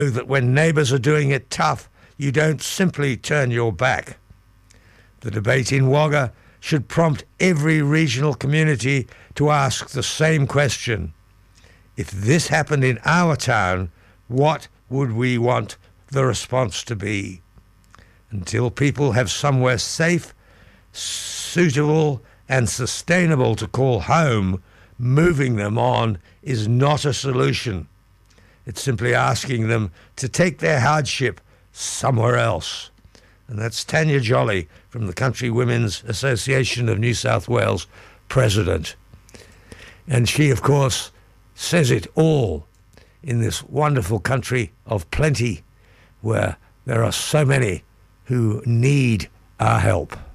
that when neighbours are doing it tough, you don't simply turn your back. The debate in Wagga should prompt every regional community to ask the same question. If this happened in our town, what would we want the response to be? Until people have somewhere safe, suitable and sustainable to call home, moving them on is not a solution. It's simply asking them to take their hardship somewhere else. And that's Tanya Jolly from the Country Women's Association of New South Wales, President. And she, of course, says it all in this wonderful country of plenty where there are so many who need our help.